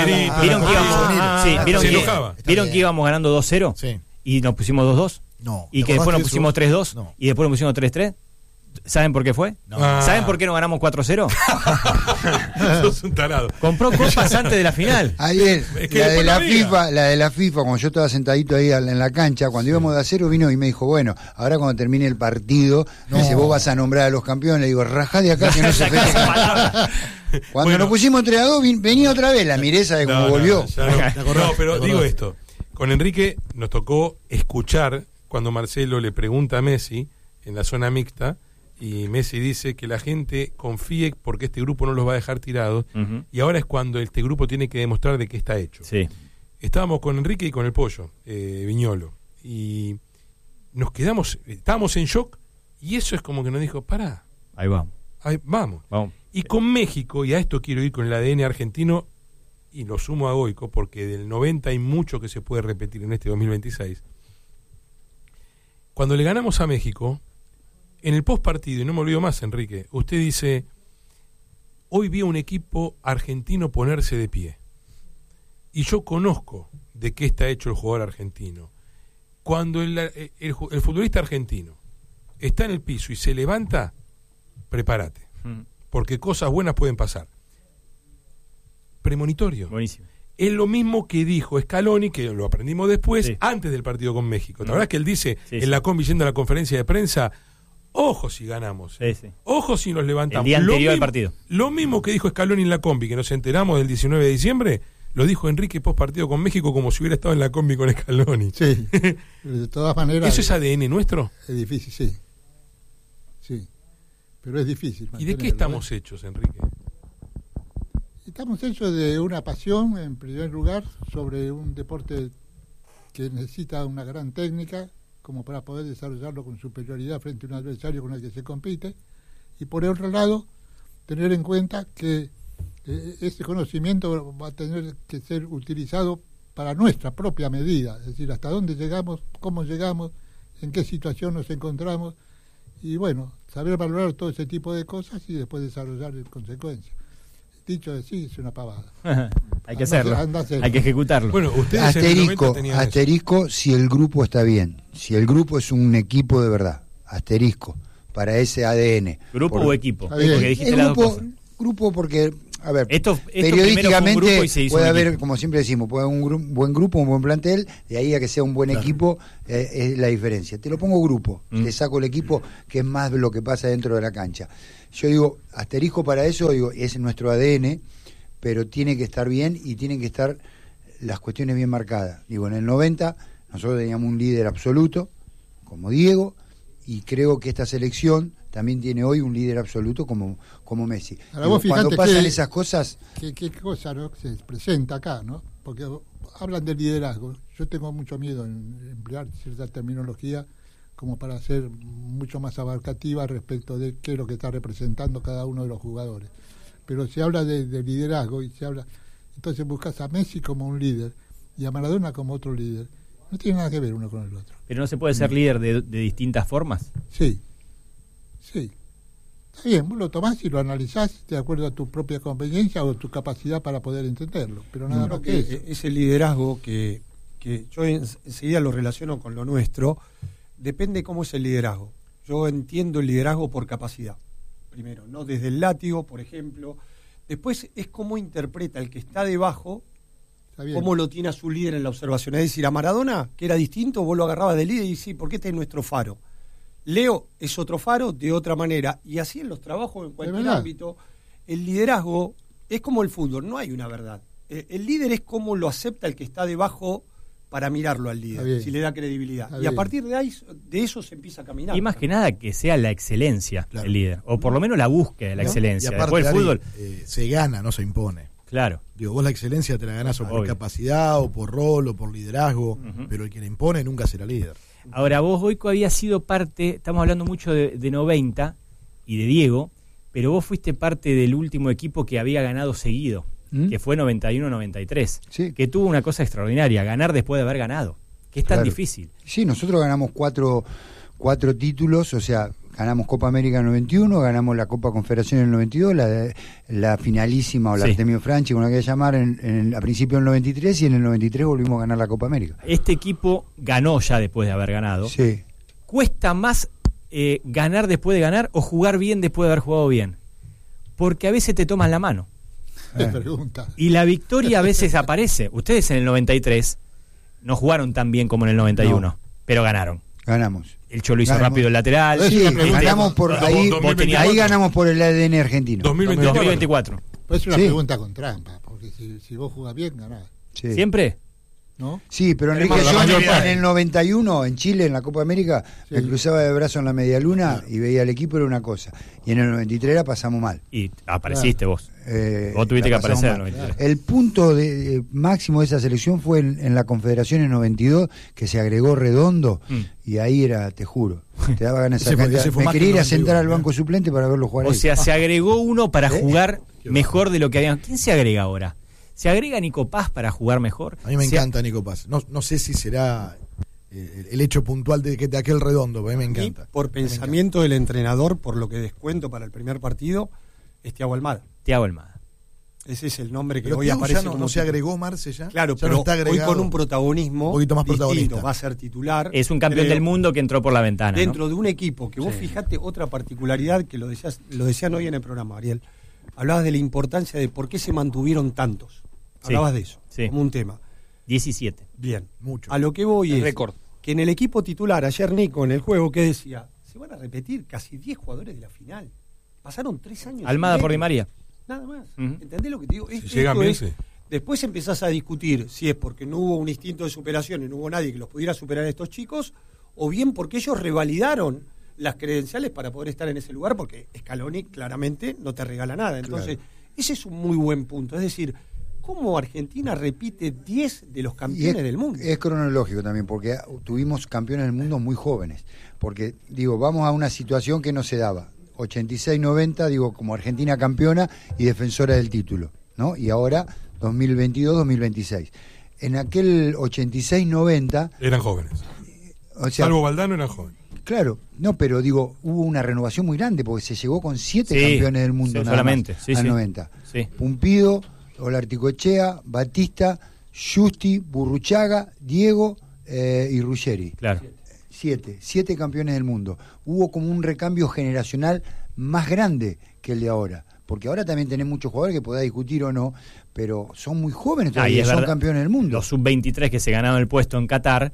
¿Vieron que íbamos ganando 2-0? Sí. Y nos pusimos 2-2. No. Y que después nos pusimos 3-2. No. Y después nos pusimos 3-3. ¿Saben por qué fue? No. ¿Saben por qué no ganamos 4-0? Sos un tarado. Compró copas antes de la final. Ayer, la de la FIFA, cuando yo estaba sentadito ahí en la cancha, cuando íbamos de 0, vino y me dijo, bueno, ahora cuando termine el partido, me dice, vos vas a nombrar a los campeones. Le digo, rajá de acá que no se festeja. Cuando nos pusimos 3-2, venía otra vez la mireza de cómo volvió. No, pero digo esto. Con Enrique nos tocó escuchar cuando Marcelo le pregunta a Messi en la zona mixta, y Messi dice que la gente confíe porque este grupo no los va a dejar tirados, y ahora es cuando este grupo tiene que demostrar de qué está hecho. Sí. Estábamos con Enrique y con el Pollo, Viñolo, y estábamos en shock, y eso es como que nos dijo, pará. Ahí vamos. Vamos. Y con México, y a esto quiero ir con el ADN argentino, y lo sumo a Goico, porque del 90 hay mucho que se puede repetir en este 2026. Cuando le ganamos a México, en el post partido, y no me olvido más, Enrique, usted dice, hoy vi a un equipo argentino ponerse de pie. Y yo conozco de qué está hecho el jugador argentino. Cuando el futbolista argentino está en el piso y se levanta, prepárate, porque cosas buenas pueden pasar. Premonitorio. Buenísimo. Es lo mismo que dijo Scaloni, que lo aprendimos después, antes del partido con México. ¿La verdad que él dice en la combi yendo a la conferencia de prensa, ojo si ganamos, ojo si nos levantamos? El día anterior al partido. Lo mismo que dijo Scaloni en la combi, que nos enteramos del 19 de diciembre, lo dijo Enrique post partido con México como si hubiera estado en la combi con Scaloni. Sí, de todas maneras. ¿Eso es ADN nuestro? Es difícil, sí. Sí, pero es difícil. ¿Y de qué estamos hechos, Enrique? Estamos hechos de una pasión, en primer lugar, sobre un deporte que necesita una gran técnica, como para poder desarrollarlo con superioridad frente a un adversario con el que se compite, y por otro lado, tener en cuenta que ese conocimiento va a tener que ser utilizado para nuestra propia medida, es decir, hasta dónde llegamos, cómo llegamos, en qué situación nos encontramos y bueno, saber valorar todo ese tipo de cosas y después desarrollar en consecuencia. Dicho así, es una pavada. Hay que hacerlo, hay que ejecutarlo. Bueno, ustedes en el 90 tenían asterisco si el grupo está bien, si el grupo es un equipo de verdad, asterisco, para ese ADN. ¿Grupo o equipo? Porque dijiste el las grupo, dos cosas. grupo porque, a ver, Esto primero fue un grupo y se hizo puede un haber, equipo. como siempre decimos, puede haber un buen grupo, un buen plantel, de ahí a que sea un buen equipo, es la diferencia. Te lo pongo grupo, te saco el equipo, que es más lo que pasa dentro de la cancha. Yo digo, asterisco para eso, digo, es nuestro ADN, pero tiene que estar bien y tienen que estar las cuestiones bien marcadas. Digo, en el 90 nosotros teníamos un líder absoluto, como Diego, y creo que esta selección también tiene hoy un líder absoluto como Messi. Ahora Digo, vos fijate cuando pasan que- esas cosas, ¿Qué cosa, no? Se presenta acá, ¿no? Porque hablan del liderazgo. Yo tengo mucho miedo en emplear cierta terminología como para ser mucho más abarcativa respecto de qué es lo que está representando cada uno de los jugadores. Pero se habla de liderazgo y se habla... Entonces buscas a Messi como un líder y a Maradona como otro líder. No tiene nada que ver uno con el otro. Pero no se puede ser líder de distintas formas. Sí. Está bien, vos lo tomás y lo analizás de acuerdo a tu propia conveniencia o tu capacidad para poder entenderlo. Pero nada más que eso. Ese liderazgo que yo enseguida lo relaciono con lo nuestro, depende cómo es el liderazgo. Yo entiendo el liderazgo por capacidad, primero, ¿no? Desde el látigo, por ejemplo. Después es cómo interpreta el que está debajo, Está bien. cómo lo tiene a su líder en la observación. Es decir, a Maradona, que era distinto, vos lo agarrabas de líder y decís, ¿por qué este es nuestro faro? Leo es otro faro de otra manera. Y así en los trabajos, en cualquier verdad. ámbito, el liderazgo es como el fútbol, no hay una verdad. El líder es cómo lo acepta el que está debajo para mirarlo al Está líder, bien. si le da credibilidad. Está Y a bien. partir de ahí, de eso se empieza a caminar. Y más que nada que sea la excelencia Claro. el líder, o por lo menos la búsqueda de la ¿no? excelencia. Y aparte, Después el Ari, fútbol, se gana, no se impone. claro. Digo, vos la excelencia te la ganás o por Obvio. capacidad, o por rol, o por liderazgo, pero el que la impone nunca será líder. Ahora, vos, Goico, habías sido parte, estamos hablando mucho de 90 y de Diego, pero vos fuiste parte del último equipo que había ganado seguido, que fue 91-93, Sí. que tuvo una cosa extraordinaria, ganar después de haber ganado, que es tan Claro. difícil. sí, nosotros ganamos cuatro títulos, o sea, ganamos Copa América en el 91, ganamos la Copa Confederación en el 92, la finalísima o la Sí. Artemio Franchi, como la quería llamar, a principio del 93, y en el 93 volvimos a ganar la Copa América. Este equipo ganó ya después de haber ganado. Sí. ¿Cuesta más ganar después de ganar o jugar bien después de haber jugado bien? Porque a veces te toman la mano. Te pregunta. Y la victoria a veces aparece. Ustedes en el 93 no jugaron tan bien como en el 91, pero ganaron. Ganamos. El Cholo hizo Ganamos. rápido el lateral. Sí, una pregunta. ganamos por ahí, 2024. ahí ganamos por el ADN argentino. 2024. Pues es una Sí. pregunta con trampa, porque si vos jugás bien, ganás, Sí. ¿Siempre? ¿no? Sí, pero Enrique, Tenemos la yo mayor parte. en el 91, en Chile, en la Copa América, Sí. me cruzaba de brazo en la media luna y veía al equipo, era una cosa. Y en el 93 la pasamos mal. Y apareciste vos. Eh, Vos tuviste la que pasamos aparecer en mal. el 93. El punto máximo de esa selección fue en la Confederación en 92, que se agregó Redondo, y ahí era, te juro, te daba ganas de Ese fue- sacar. ese fue Me más quería que ir a 91, sentar al mirá. banco suplente para verlo jugar O ahí. sea, se agregó uno para jugar Qué mejor de lo que habían. ¿Quién se agrega ahora? ¿Se agrega Nico Paz para jugar mejor? A mí me Se- encanta Nico Paz. No sé si será el hecho puntual de aquel redondo, pero a mí me Y encanta. por pensamiento del entrenador, por lo que descuento para el primer partido, es Thiago Almada. Thiago Almada. Ese es el nombre que Pero hoy Thiago aparece ya no, como no se titular. agregó Marce ya. Claro, ya pero no está hoy agregado. con un protagonismo Un poquito más distinto. protagonista. Va a ser titular. Es un campeón creo, del mundo que entró por la ventana. ¿no? dentro de un equipo que vos fijate otra particularidad que lo decían hoy en el programa, Ariel. Hablabas de la importancia de por qué se mantuvieron tantos. Sí, Hablabas de eso, sí. como un tema. 17. Bien. Mucho. A lo que voy El es récord. que en el equipo titular, ayer Nico en el juego, que decía, se van a repetir casi 10 jugadores de la final. Pasaron 3 años. Almada y por Di medio. María. Nada más. Ujú. ¿Entendés lo que te digo? Si llegan bien, sí. Después empezás a discutir si es porque no hubo un instinto de superación y no hubo nadie que los pudiera superar a estos chicos, o bien porque ellos revalidaron las credenciales para poder estar en ese lugar, porque Scaloni claramente no te regala nada. Entonces, ese es un muy buen punto. Es decir, ¿cómo Argentina repite 10 de los Y campeones del mundo? es cronológico también, porque tuvimos campeones del mundo muy jóvenes. Porque, digo, vamos a una situación que no se daba. 86-90, digo, como Argentina campeona y defensora del título, ¿no? Y ahora 2022-2026. En aquel 86-90, Eran jóvenes. O sea, salvo Valdano eran jóvenes. Claro, no, pero digo, hubo una renovación muy grande porque se llegó con 7 Sí, campeones del mundo sí, nada solamente, más, sí, al sí. 90. Sí. Pumpido, Olarticoechea, Batista, Justi, Burruchaga, Diego y Ruggeri. Claro. 7 campeones del mundo. Hubo como un recambio generacional más grande que el de ahora. Porque ahora también tenés muchos jugadores que podés discutir o no, pero son muy jóvenes todavía, son campeones del mundo. Los sub-23 que se ganaron el puesto en Qatar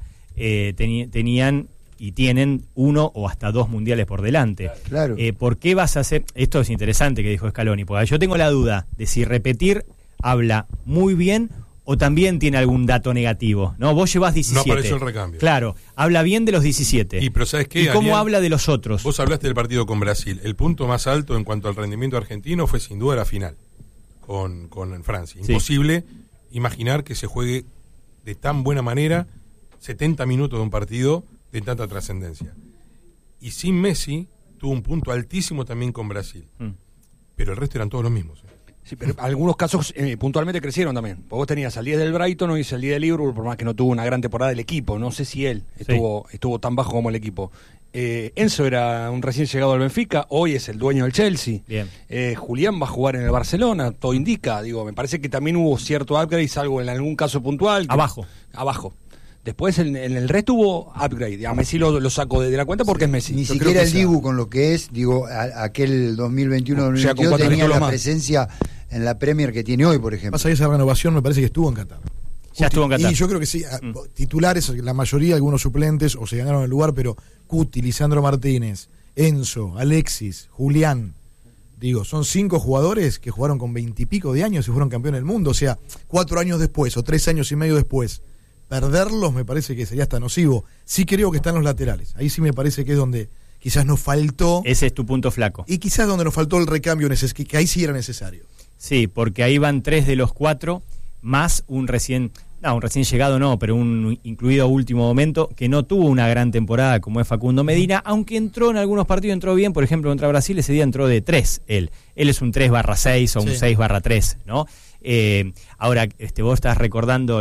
tenían y tienen 1 o hasta 2 mundiales por delante. Claro. ¿Por qué vas a hacer? Esto es interesante que dijo Scaloni, porque yo tengo la duda de si repetir habla muy bien o también tiene algún dato negativo. No, vos llevás 17. No apareció el recambio. Claro, habla bien de los 17. Pero ¿sabes qué, ¿Y cómo Ariel? habla de los otros? Vos hablaste del partido con Brasil. El punto más alto en cuanto al rendimiento argentino fue sin duda la final con Francia. Sí. Imposible imaginar que se juegue de tan buena manera 70 minutos de un partido de tanta trascendencia. Y sin Messi tuvo un punto altísimo también con Brasil. Pero el resto eran todos los mismos. Sí, pero algunos casos puntualmente crecieron también. Porque vos tenías al 10 del Brighton y al 10 del Liverpool, por más que no tuvo una gran temporada del equipo. No sé si él estuvo tan bajo como el equipo. Enzo era un recién llegado al Benfica, hoy es el dueño del Chelsea. Bien. Julián va a jugar en el Barcelona, todo indica. Digo, me parece que también hubo cierto upgrade, salvo en algún caso puntual. Abajo. Después en el resto hubo upgrade. A Messi lo saco de la cuenta porque es Messi. Ni Yo siquiera creo que el Dibu con lo que es, digo, aquel 2021-2022 tenía la presencia en la Premier que tiene hoy, por ejemplo. Pasa que esa renovación me parece que estuvo en Qatar. Ya estuvo en Qatar. Y yo creo que sí, titulares, la mayoría, algunos suplentes, o se ganaron el lugar, pero Cuti, Lisandro Martínez, Enzo, Alexis, Julián, digo, son 5 jugadores que jugaron con 20 y pico de años y fueron campeones del mundo, o sea, 4 años después o 3 años y medio después, perderlos me parece que sería hasta nocivo. Sí creo que están los laterales, ahí sí me parece que es donde quizás nos faltó. Ese es tu punto flaco. Y quizás donde nos faltó el recambio, que ahí sí era necesario. Sí, porque ahí van 3 de los 4, más un recién llegado no, pero un incluido a último momento, que no tuvo una gran temporada como es Facundo Medina, aunque entró en algunos partidos, entró bien, por ejemplo contra Brasil, ese día entró de 3 él es un 3/6 o un 6/3, ¿no? Ahora, vos estás recordando,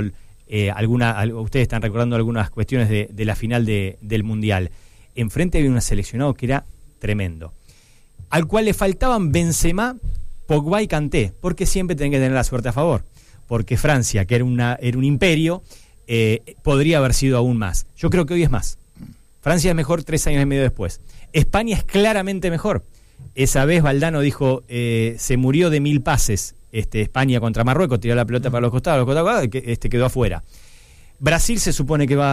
ustedes están recordando algunas cuestiones de la final del Mundial. Enfrente había un seleccionado que era tremendo, al cual le faltaban Benzema, Pogba y Kanté, porque siempre tienen que tener la suerte a favor, porque Francia, que era un imperio, podría haber sido aún más. Yo creo que hoy es más. Francia es mejor 3 años y medio después. España es claramente mejor. Esa vez Valdano dijo, se murió de 1000 pases España contra Marruecos, tiró la pelota para los costados, quedó afuera. Brasil se supone que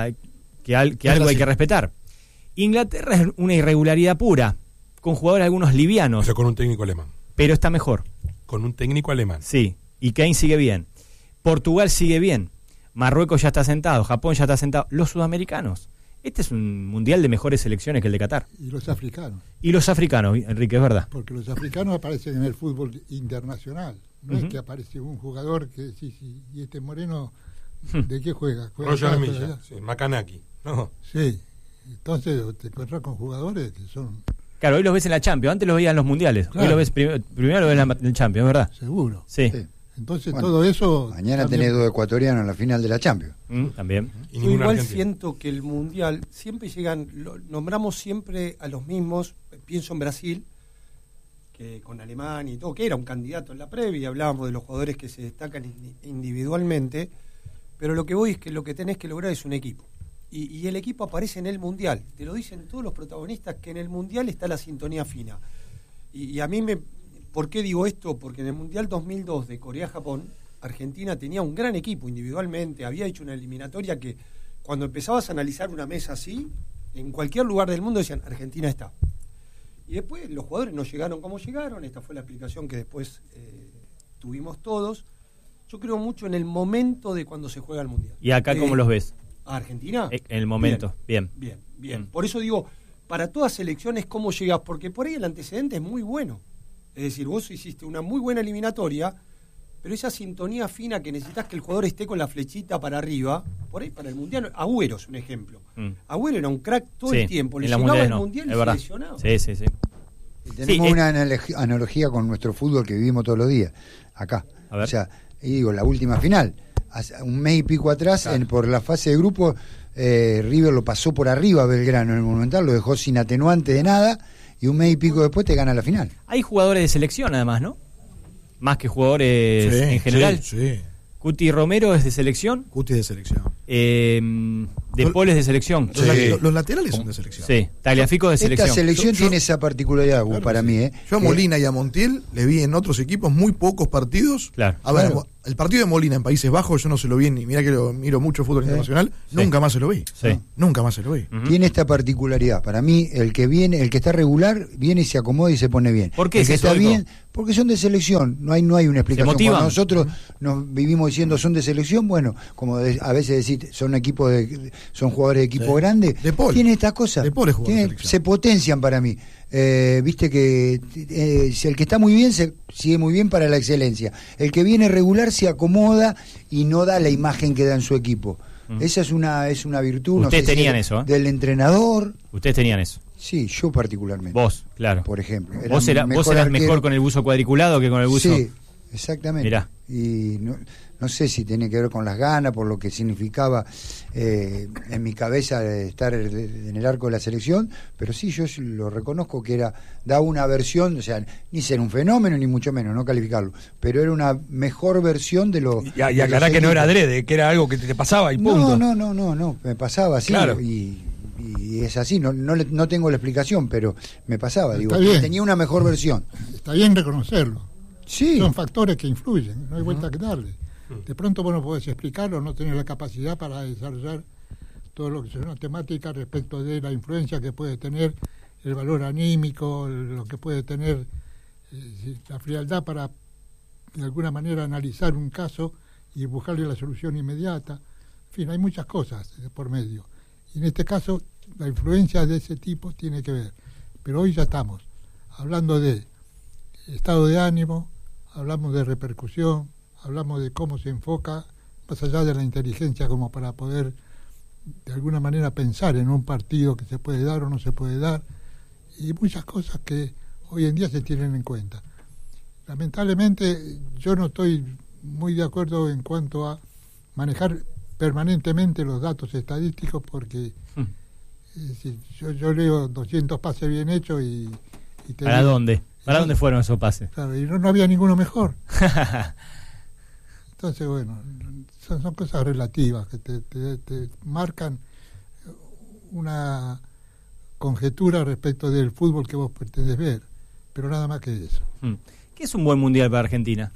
algo hay que respetar. Inglaterra es una irregularidad pura, con jugadores algunos livianos. O sea, con un técnico alemán. Pero está mejor. Con un técnico alemán. Sí, y Kane sigue bien. Portugal sigue bien. Marruecos ya está sentado, Japón ya está sentado. Los sudamericanos. Este es un mundial de mejores selecciones que el de Qatar. Y los africanos. Y los africanos, Enrique, es verdad. Porque los africanos aparecen en el fútbol internacional. No es que aparece un jugador que y este moreno, ¿de qué juega? Roger Milla, Macanaki. No. Sí, entonces te encuentras con jugadores que son... Claro, hoy los ves en la Champions, antes los veías en los mundiales. Claro. Hoy los ves primero los ves en el Champions, ¿verdad? Seguro. Sí. Entonces todo eso... Mañana tenés 2 ecuatorianos en la final de la Champions. También. Yo igual siento que el Mundial siempre nombramos siempre a los mismos, pienso en Brasil, que con Alemania y todo, que era un candidato en la previa, hablábamos de los jugadores que se destacan individualmente, pero lo que voy es que lo que tenés que lograr es un equipo. Y el equipo aparece en el Mundial. Te lo dicen todos los protagonistas, que en el Mundial está la sintonía fina. Y a mí ¿por qué digo esto? Porque en el Mundial 2002 de Corea-Japón, Argentina tenía un gran equipo individualmente, había hecho una eliminatoria que cuando empezabas a analizar una mesa así, en cualquier lugar del mundo decían, Argentina está. Y después los jugadores no llegaron como llegaron, esta fue la explicación que después tuvimos todos. Yo creo mucho en el momento de cuando se juega el Mundial. ¿Y acá cómo los ves? ¿A Argentina? En el momento, bien. Por eso digo, para todas selecciones, ¿cómo llegás? Porque por ahí el antecedente es muy bueno. Es decir, vos hiciste una muy buena eliminatoria, pero esa sintonía fina que necesitas que el jugador esté con la flechita para arriba, por ahí para el Mundial, Agüero es un ejemplo. Agüero era un crack todo el tiempo, le llegaba al Mundial y se lesionaba. Sí. Y tenemos una analogía con nuestro fútbol que vivimos todos los días, acá. O sea, y digo, la última final, hace un mes y pico atrás, por la fase de grupo, River lo pasó por arriba a Belgrano en el Monumental, lo dejó sin atenuante de nada, y un mes y pico después te gana la final. Hay jugadores de selección además, ¿no? Más que jugadores en general. Sí. Cuti Romero es de selección. Cuti es de selección. De Paul es de selección. Los laterales son de selección. Sí, Tagliafico de selección. Esta selección tiene esa particularidad, claro, para mí. Yo a Molina y a Montiel le vi en otros equipos muy pocos partidos. Claro. A ver, Claro. el partido de Molina en Países Bajos yo no se lo vi, ni mira que lo miro mucho fútbol internacional, nunca más se lo vi. Sí. Nunca más se lo vi. Tiene esta particularidad. Para mí, el que está regular, viene y se acomoda y se pone bien. ¿Por qué el es que eso, está Nico? bien, porque son de selección. No hay una explicación. motivan? Cuando nosotros nos vivimos diciendo son de selección, bueno, como a veces decir son son jugadores de equipo grande. De Paul. Tiene estas cosas. De Paul es jugador de selección. Se potencian para mí. Viste que si el que está muy bien se sigue muy bien para la excelencia. El que viene regular se acomoda y no da la imagen que da en su equipo. Esa es una virtud. Ustedes no sé tenían si eso, ¿eh? del entrenador. Ustedes tenían eso. Sí, yo particularmente. Vos, claro. Por ejemplo. Vos eras arquero. mejor con el buzo cuadriculado que con el buzo. Sí, exactamente. Mirá. Y no sé si tiene que ver con las ganas, por lo que significaba en mi cabeza de estar en el arco de la selección, pero sí, yo lo reconozco que daba una versión, o sea, ni ser un fenómeno, ni mucho menos, no calificarlo, pero era una mejor versión de lo... Y aclará que no era adrede, que era algo que te pasaba y punto. No, me pasaba así, Claro. y es así, no tengo la explicación, pero me pasaba, digo, Está bien. tenía una mejor versión. Está bien reconocerlo. Sí. Son factores que influyen, no hay vuelta que darle. De pronto vos no podés explicarlo, no tenés la capacidad para desarrollar todo lo que es una temática respecto de la influencia que puede tener el valor anímico, lo que puede tener la frialdad para de alguna manera analizar un caso y buscarle la solución inmediata. En fin, hay muchas cosas por medio. Y en este caso, la influencia de ese tipo tiene que ver. Pero hoy ya estamos hablando de estado de ánimo, hablamos de repercusión, hablamos de cómo se enfoca, más allá de la inteligencia, como para poder de alguna manera pensar en un partido que se puede dar o no se puede dar, y muchas cosas que hoy en día se tienen en cuenta. Lamentablemente yo no estoy muy de acuerdo en cuanto a manejar permanentemente los datos estadísticos, porque yo leo 200 pases bien hechos y ¿Para dónde? ¿Para dónde fueron esos pases? Claro, y no había ninguno mejor. Entonces, bueno, son cosas relativas que te marcan una conjetura respecto del fútbol que vos pretendés ver, pero nada más que eso. ¿Qué es un buen mundial para Argentina?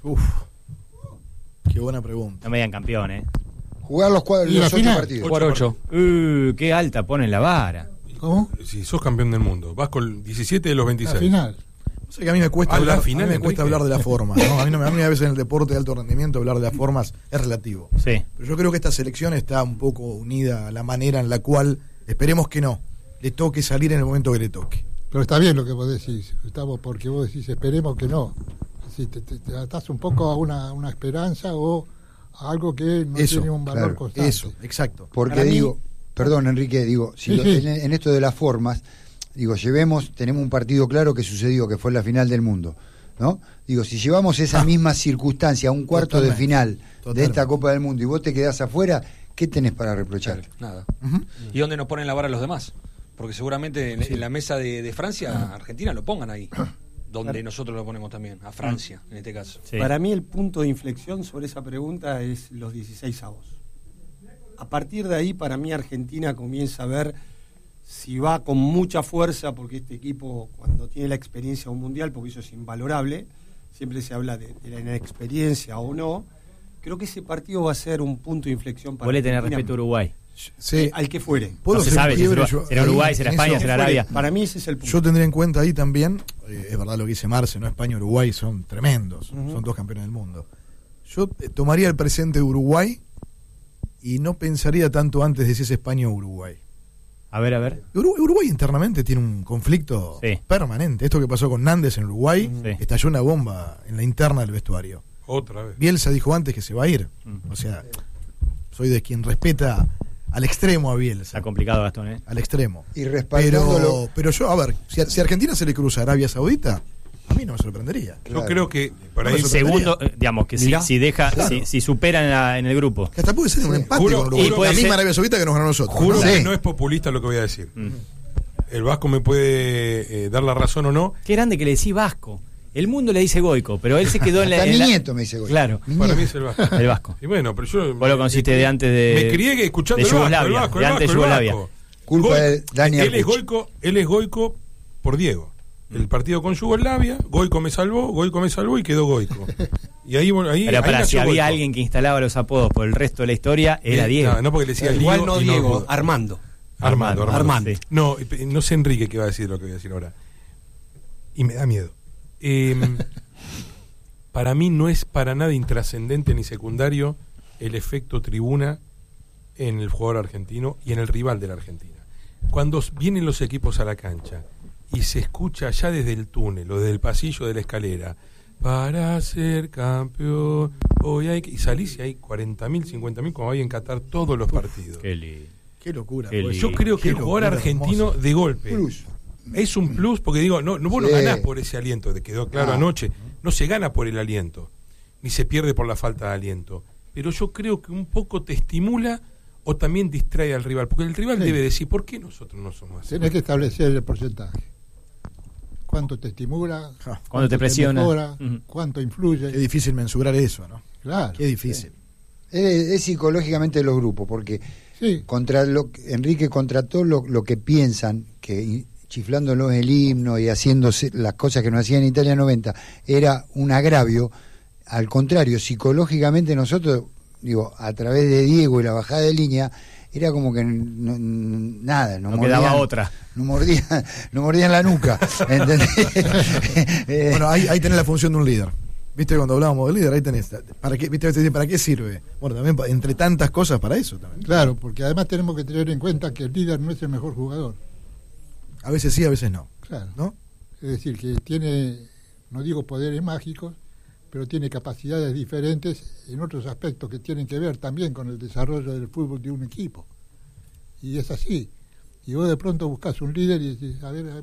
Qué buena pregunta. No me digan campeón, ¿eh? Jugar los 8 partidos. Jugar 8. Qué alta ponen la vara. ¿Cómo? Si sos campeón del mundo, vas con 17 de los 26. La final. O sea que a mí me cuesta, la hablar, final, a mí me Enrique. cuesta hablar de la forma, ¿no? A mí a veces en el deporte de alto rendimiento hablar de las formas es relativo. Sí. Pero yo creo que esta selección está un poco unida a la manera en la cual, esperemos que no, le toque salir en el momento que le toque. Pero está bien lo que vos decís, Gustavo, porque vos decís esperemos que no. Si te atás un poco a una esperanza o a algo que no Eso, tiene un valor claro, constante. Eso, exacto. Porque Para mí, digo, perdón Enrique, digo, si Sí. en esto de las formas, digo, tenemos un partido claro que sucedió, que fue la final del mundo, ¿no? Digo, si llevamos esa misma circunstancia a un cuarto de final de esta Copa del Mundo y vos te quedás afuera, ¿qué tenés para reprochar? Nada. ¿Y dónde nos ponen la vara los demás? Porque seguramente en la mesa de Francia, Argentina lo pongan ahí. Donde nosotros lo ponemos también, a Francia, en este caso. Sí. Para mí el punto de inflexión sobre esa pregunta es los 16avos. A partir de ahí, para mí Argentina comienza a ver si va con mucha fuerza, porque este equipo, cuando tiene la experiencia de un mundial, porque eso es invalorable, siempre se habla de la inexperiencia o no, creo que ese partido va a ser un punto de inflexión para Vos le tenés Argentina. respeto a Uruguay. Sí, Al que fuere. puedo No se hacer sabe un si quiebre, será ahí, Uruguay, será en España, eso. será Arabia. Para mí ese es el punto. Yo tendría en cuenta ahí también, es verdad lo que dice Marce, ¿no? España y Uruguay son tremendos, son dos campeones del mundo. Yo tomaría el presente de Uruguay y no pensaría tanto antes de si es España o Uruguay. A ver. Uruguay internamente tiene un conflicto Sí. permanente. Esto que pasó con Nández en Uruguay, Sí. estalló una bomba en la interna del vestuario. Otra vez. Bielsa dijo antes que se va a ir. O sea, soy de quien respeta al extremo a Bielsa. Está complicado, Gastón, ¿eh? Al extremo. Y respaldándolo. Pero yo, a ver, si Argentina se le cruza a Arabia Saudita, A mí no me sorprendería. Yo creo que por ahí No me Segundo, digamos, que Mirá, si superan en el grupo. Que hasta puede ser un empate Juro- con Uruguay. juro- La puede misma ser- Arabia Saudita que nos ganó a nosotros. juro ¿no? que Sí. no es populista lo que voy a decir. El Vasco me puede dar la razón o no. Qué grande que le decís Vasco. El mundo le dice Goico, pero él se quedó en la... Hasta en mi la- nieto me dice Goico. Claro, Mi Para nieto. mí es el Vasco. el Vasco. Y bueno, pero yo. Vos lo conociste de antes de... Me crié escuchando de el Vasco, Yugoslavia, el Vasco, de el antes de Vasco, el Yugoslavia. Vasco. Culpa de Dani él Arcucci. es Goico por Diego. El partido con Yugoslavia, Goico me salvó y quedó Goico. Y ahí Pero ahí para si nació había Goico. alguien que instalaba los apodos por el resto de la historia, era Diego. No, porque le decía Igual Diego no y Diego, Rudo. Armando. Armando. sí. No, no sé Enrique qué va a decir lo que voy a decir ahora. Y me da miedo. Para mí no es para nada intrascendente ni secundario el efecto tribuna en el jugador argentino y en el rival de la Argentina. Cuando vienen los equipos a la cancha y se escucha ya desde el túnel o desde el pasillo de la escalera, para ser campeón, hoy hay que... Y salís y hay 40.000, 50.000 como hay en Qatar todos los partidos. Qué locura. Qué pues. Yo creo que Qué el jugador locura argentino hermosa. de golpe Plus. es un plus, porque digo, no vos no Sí. ganás por ese aliento, te quedó claro Ah. anoche, no se gana por el aliento, ni se pierde por la falta de aliento, pero yo creo que un poco te estimula o también distrae al rival, porque el rival Sí. debe decir, ¿por qué nosotros no somos así? Tenés que establecer el porcentaje. Cuánto te estimula, Cuando te presiona. mejora, Ujú. cuánto Qué influye. difícil mensurar eso, ¿no? Claro. Qué difícil. Es psicológicamente de los grupos, porque Sí. Enrique contrató lo que piensan, que chiflándolos el himno y haciéndose las cosas que nos hacían en Italia 90, era un agravio. Al contrario, psicológicamente nosotros, digo, a través de Diego y la bajada de línea, era como que nada, No quedaba otra. no mordían la nuca, ¿entendés? Bueno, ahí tenés la función de un líder. ¿Viste cuando hablábamos del líder? Ahí tenés. ¿Para qué, viste, ¿para qué sirve? Bueno, también entre tantas cosas para eso también. Claro, porque además tenemos que tener en cuenta que el líder no es el mejor jugador. A veces sí, a veces no. Claro. ¿No? Es decir, que tiene, no digo poderes mágicos, pero tiene capacidades diferentes en otros aspectos que tienen que ver también con el desarrollo del fútbol de un equipo. Y es así. Y vos de pronto buscas un líder y decís, a ver,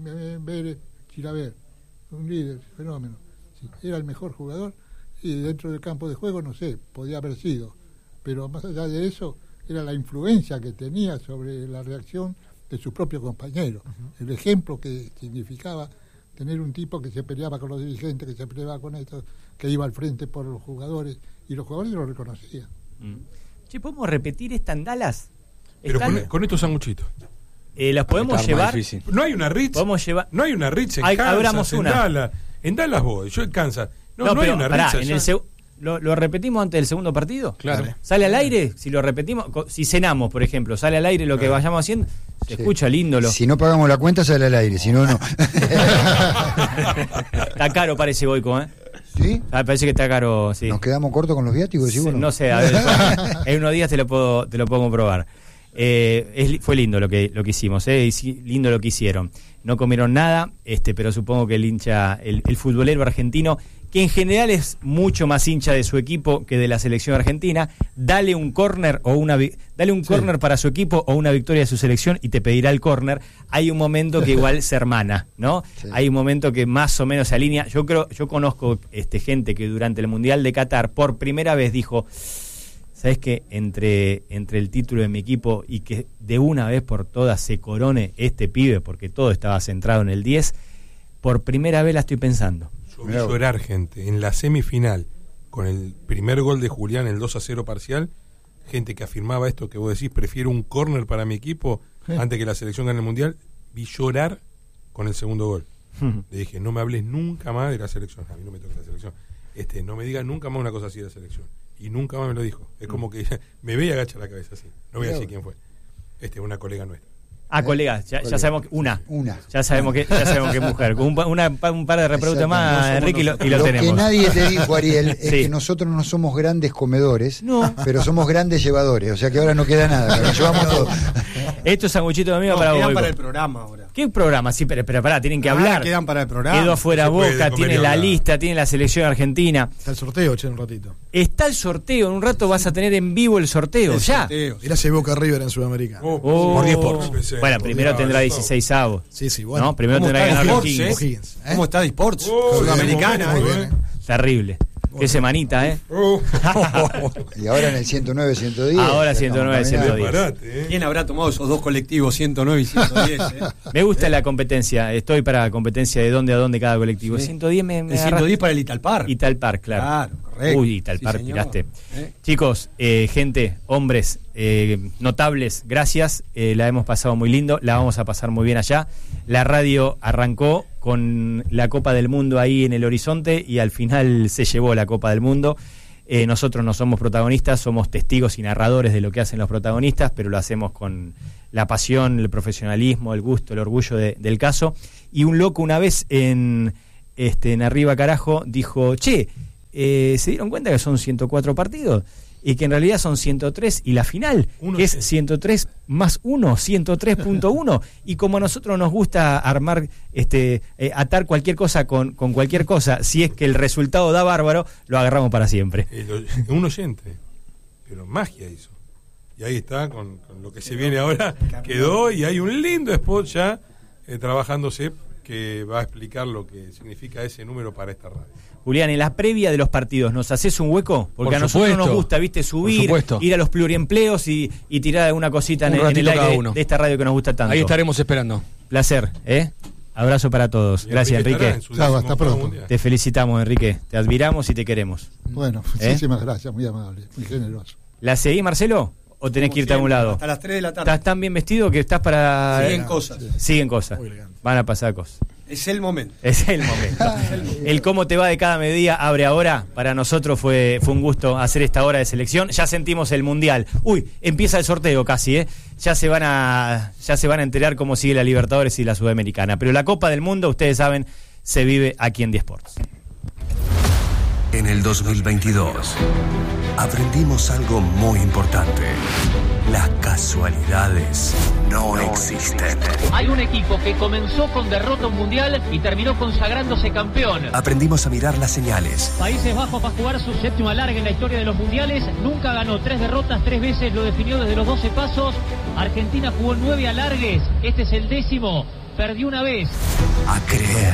Chilaver, un líder, fenómeno. Si era el mejor jugador, y dentro del campo de juego, no sé, podía haber sido. Pero más allá de eso, era la influencia que tenía sobre la reacción de sus propios compañeros. El ejemplo que significaba tener un tipo que se peleaba con los dirigentes, que se peleaba con estos, que iba al frente por los jugadores, y los jugadores lo reconocían. Che, ¿podemos repetir esta en Dallas? Pero Están- con estos sanguchitos. ¿las podemos Está más llevar? difícil. No hay una Ritz. Podemos llevar... No hay una Ritz en Abramos Kansas, en una. Dallas. En Dallas voy, yo en Kansas. No hay pero, una pará, Ritz en allá. el ¿lo repetimos antes del segundo partido? Claro. ¿Sale al aire? Si lo repetimos, si cenamos, por ejemplo, ¿sale al aire lo que vayamos haciendo? Se Sí. escucha lindo. Si no pagamos la cuenta sale al aire, si no, no. Está caro parece Goico, ¿eh? ¿Sí? Ah, parece que está caro, sí. ¿Nos quedamos cortos con los viáticos? ¿Sí, bueno? No sé, a ver, en unos días te lo puedo comprobar. Fue lindo lo que hicimos, lindo lo que hicieron. No comieron nada, pero supongo que el hincha, el futbolero argentino, que en general es mucho más hincha de su equipo que de la selección argentina, dale un córner córner para su equipo o una victoria de su selección y te pedirá el córner. Hay un momento que igual se hermana, ¿no? Sí. Hay un momento que más o menos se alinea. Yo conozco gente que durante el Mundial de Qatar por primera vez dijo: ¿sabes qué? Entre el título de mi equipo y que de una vez por todas se corone este pibe, porque todo estaba centrado en el 10, por primera vez la estoy pensando. Yo vi llorar, gente, en la semifinal, con el primer gol de Julián, el 2-0 parcial, gente que afirmaba esto que vos decís, prefiero un córner para mi equipo antes que la selección gane el Mundial, vi llorar con el segundo gol. Le dije, no me hables nunca más de la selección. A mí no me toca la selección. No me digas nunca más una cosa así de la selección. Y nunca más me lo dijo. Es como que me ve y agacha la cabeza así. No voy a decir quién fue. Una colega nuestra. Colega, ya sabemos que una. Una. Ya sabemos que es mujer. Con un par de reproductos más, Enrique, y lo Lo tenemos. que nadie te dijo, Ariel, es Sí. que nosotros no somos grandes comedores, No. pero somos grandes llevadores. O sea que ahora no queda nada, lo llevamos todo. Estos sanguchitos de amigo para vos. Quedan Boico. para el programa ahora. ¿Qué programa? Sí, pero pará, tienen que hablar. Quedan para el programa. Quedó afuera Se puede Boca, comer tiene y la hablar. lista, tiene la selección argentina. Está el sorteo, che, en un ratito. Está el sorteo, en un rato vas a tener en vivo el sorteo, El ya. sorteo. Mirá si Boca River en Sudamericana. Oh. Por 10 Sports. Pensé, Bueno, primero por tendrá Dios. 16 avos. Sí, bueno. ¿No? Primero ¿Cómo tendrá que está ganar los Sports, Kings. O'Higgins, ¿eh? ¿Cómo está Disports? Oh, Sudamericana, muy ¿eh? bien. Terrible. Qué semanita, ¿eh? Y ahora en el 109, 110. Ahora ya 109, estamos caminando. 110. Parate, ¿Quién habrá tomado esos dos colectivos, 109 y 110? Me gusta la competencia. Estoy para competencia de dónde a dónde cada colectivo. Sí. 110 me El 110 para el Italpar. Italpar, claro. Claro, correcto. Uy, Italpar, Sí, señor. tiraste. ¿Eh? Chicos, gente, hombres, notables, gracias. La hemos pasado muy lindo, la vamos a pasar muy bien allá. La radio arrancó con la Copa del Mundo ahí en el horizonte y al final se llevó la Copa del Mundo. Nosotros no somos protagonistas, somos testigos y narradores de lo que hacen los protagonistas, pero lo hacemos con la pasión, el profesionalismo, el gusto, el orgullo del caso. Y un loco una vez en Arriba Carajo dijo, che, ¿se dieron cuenta que son 104 partidos? Y que en realidad son 103 y la final Uno que es sí. 103 más 1, 103.1. Y como a nosotros nos gusta armar, atar cualquier cosa con cualquier cosa, si es que el resultado da bárbaro, lo agarramos para siempre. Un oyente, pero magia hizo. Y ahí está, con lo que se viene ahora, quedó y hay un lindo spot ya trabajándose que va a explicar lo que significa ese número para esta radio. Julián, en la previa de los partidos, ¿nos haces un hueco? Porque Por a nosotros supuesto. nos gusta, viste, subir, supuesto. ir a los pluriempleos y tirar alguna cosita Un en el ratito aire cada uno. de esta radio que nos gusta tanto. Ahí estaremos esperando. Placer, Abrazo para todos. Y Gracias, estará Enrique. en su Chao, hasta 10º pronto. mundial. Te felicitamos, Enrique. Te admiramos y te queremos. Bueno, muchísimas gracias, muy amable, muy generoso. ¿La seguís, Marcelo? ¿O tenés que irte a un lado? Hasta las 3 de la tarde. ¿Estás tan bien vestido que estás para...? Siguen cosas. Siguen cosas. Muy elegante. Van a pasar cosas. Es el momento. Es el momento. El cómo te va de cada medida abre ahora. Para nosotros fue un gusto hacer esta hora de selección. Ya sentimos el mundial. Uy, empieza el sorteo casi, ¿eh? Ya se van a enterar cómo sigue la Libertadores y la Sudamericana. Pero la Copa del Mundo, ustedes saben, se vive aquí en 10 Sports. En el 2022 aprendimos algo muy importante. Las casualidades no existen. Hay un equipo que comenzó con derrota mundial y terminó consagrándose campeón. Aprendimos a mirar las señales. Países Bajos va a jugar su séptimo alargue en la historia de los mundiales. Nunca ganó 3 derrotas, 3 veces lo definió desde los 12 pasos. Argentina jugó 9 alargues. Este es el 10º. Perdió una vez. A creer.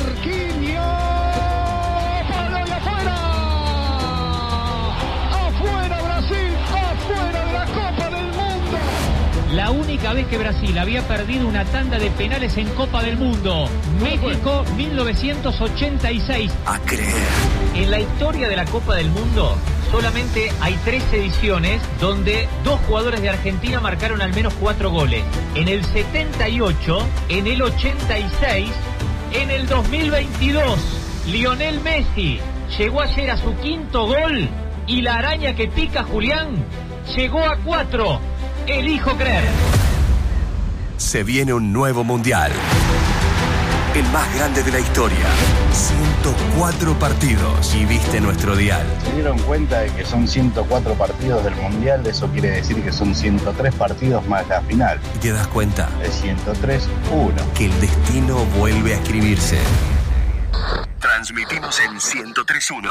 La única vez que Brasil había perdido una tanda de penales en Copa del Mundo. México 1986. A creer. En la historia de la Copa del Mundo solamente hay 3 ediciones donde 2 jugadores de Argentina marcaron al menos 4 goles. En el 78, en el 86, en el 2022. Lionel Messi llegó ayer a su 5º gol y la araña que pica Julián llegó a 4. Elijo creer. Se viene un nuevo mundial. El más grande de la historia. 104 partidos. Y viste nuestro dial. Se dieron cuenta de que son 104 partidos del Mundial, eso quiere decir que son 103 partidos más la final. Y te das cuenta De 103-1. que el destino vuelve a escribirse. Transmitimos en 103.1.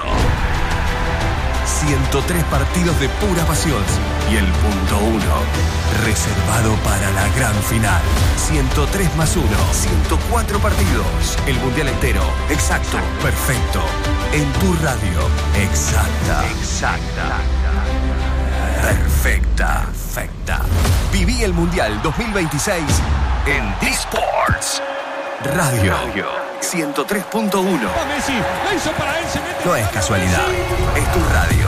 103 partidos de pura pasión. Y el punto 1, reservado para la gran final. 103 más 1, 104 partidos. El mundial entero. Exacto, perfecto. En tu radio. Exacta. Perfecta. Viví el mundial 2026 en D-Sports Radio 103.1. No es casualidad, es tu radio.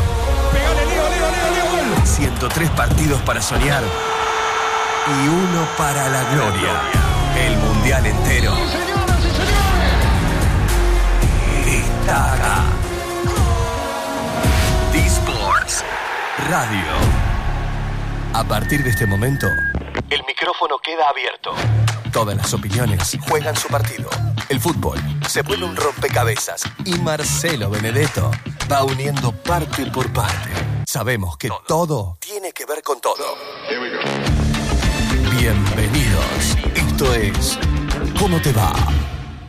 103 partidos para soñar y 1 para la gloria. El mundial entero está acá. D-Sports Radio. A partir de este momento, el micrófono queda abierto. Todas las opiniones juegan su partido. El fútbol se vuelve un rompecabezas y Marcelo Benedetto va uniendo parte por parte. Sabemos que todo tiene que ver con todo. Bienvenidos. Esto es ¿Cómo te va?